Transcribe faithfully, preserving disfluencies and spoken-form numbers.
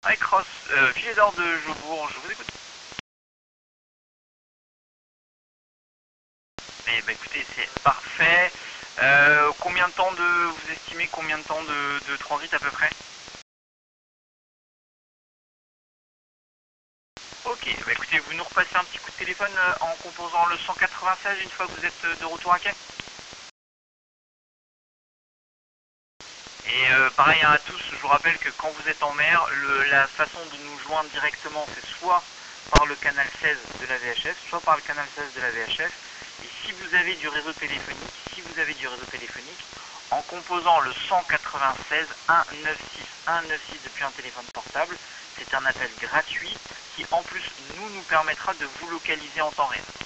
Hi Cross, euh, filet d'or de Jobourg, je vous écoute. Eh ben écoutez, c'est parfait. Euh, combien de temps de, vous estimez combien de temps de, de transit à peu près? Ok, bah écoutez, vous nous repassez un petit coup de téléphone en composant le cent quatre-vingt-seize une fois que vous êtes de retour à quai. Et euh, pareil hein, à tous, je vous rappelle que quand vous êtes en mer, le, la façon de nous joindre directement, c'est soit par le canal seize de la V H F, soit par le canal seize de la V H F. Et si vous avez du réseau téléphonique, si vous avez du réseau téléphonique, en composant le cent quatre-vingt-seize un neuf six un neuf six depuis un téléphone portable, c'est un appel gratuit qui en plus nous nous permettra de vous localiser en temps réel.